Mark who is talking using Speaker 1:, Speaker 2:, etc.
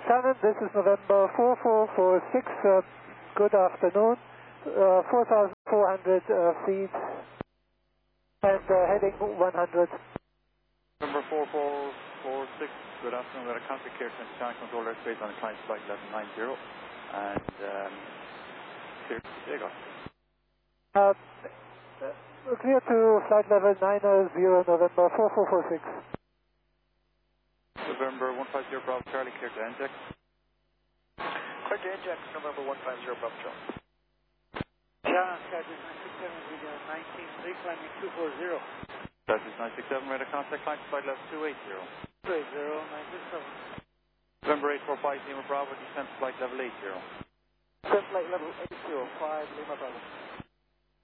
Speaker 1: Shannon, this is November 4446. Good afternoon. 4,400 feet and heading 100.
Speaker 2: November 4446. Good afternoon. We're at a contact here to Channel Control Airspace on the climb flight 1190 and clear to takeoff.
Speaker 1: Clear to flight level 90 November 4446.
Speaker 2: November 150 Bravo Charlie, clear to NJAX.
Speaker 3: Clear to NJAX, November 150 Bravo Charlie.
Speaker 4: John, Skydish 967, video 19, climbing 240.
Speaker 2: Skydish 967, radar contact, climb flight level 280.
Speaker 4: 280, 967.
Speaker 2: November 845 Lima Bravo, descent flight level 80.
Speaker 3: Descent flight level 805 Lima Bravo.